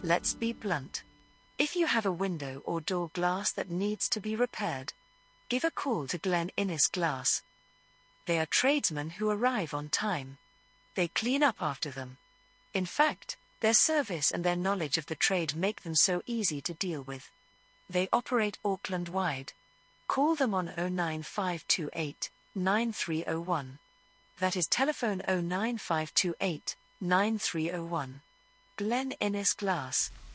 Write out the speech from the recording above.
Let's be blunt. If you have a window or door glass that needs to be repaired, give a call to Glen Innes Glass. They are tradesmen who arrive on time. They clean up after them. In fact, their service and their knowledge of the trade make them so easy to deal with. They operate Auckland-wide. Call them on 09528 9301. That is telephone 09528 9301. Glen Innes Glass.